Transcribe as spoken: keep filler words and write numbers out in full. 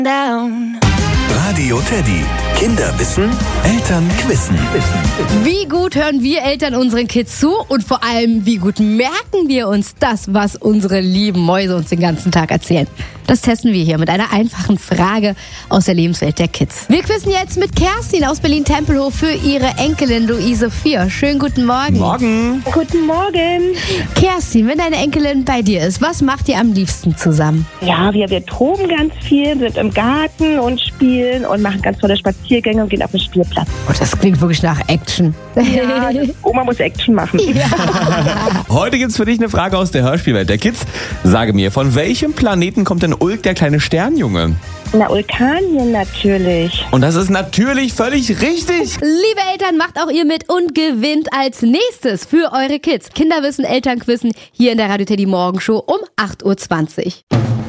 Down. Radio Teddy. Kinder wissen, Eltern quissen. Wie gut hören wir Eltern unseren Kids zu und vor allem, wie gut merken wir uns das, was unsere lieben Mäuse uns den ganzen Tag erzählen? Das testen wir hier mit einer einfachen Frage aus der Lebenswelt der Kids. Wir quissen jetzt mit Kerstin aus Berlin-Tempelhof für ihre Enkelin Luise vier. Schönen guten Morgen. Morgen. Guten Morgen. Kerstin, wenn deine Enkelin bei dir ist, was macht ihr am liebsten zusammen? Ja, wir, wir toben ganz viel, sind im Garten und spielen und machen ganz tolle Spaziergänge und gehen auf den Spielplatz. Oh, das klingt wirklich nach Action. Ja, Oma muss Action machen. Heute gibt's für dich eine Frage aus der Hörspielwelt der Kids. Sage mir, von welchem Planeten kommt denn Ulk, der kleine Sternjunge? Na, Vulkanien natürlich. Und das ist natürlich völlig richtig. Liebe Eltern, macht auch ihr mit und gewinnt als nächstes für eure Kids Kinderwissen, Elternquissen hier in der Radio Teddy Morgenshow um acht Uhr zwanzig.